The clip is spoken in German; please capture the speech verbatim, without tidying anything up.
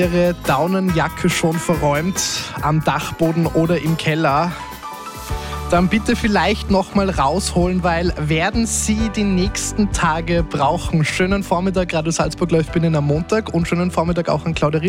Ihre Daunenjacke schon verräumt am Dachboden oder im Keller? Dann bitte vielleicht nochmal rausholen, weil werden Sie die nächsten Tage brauchen. Schönen Vormittag, Radio Salzburg läuft Ihnen am Montag und schönen Vormittag auch an Claudia Ritt.